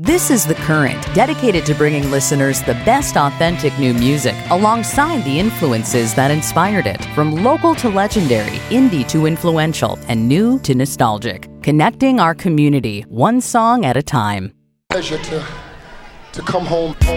This is The Current, dedicated to bringing listeners the best authentic new music alongside the influences that inspired it. From local to legendary, indie to influential, and new to nostalgic. Connecting our community, one song at a time. Pleasure to come home.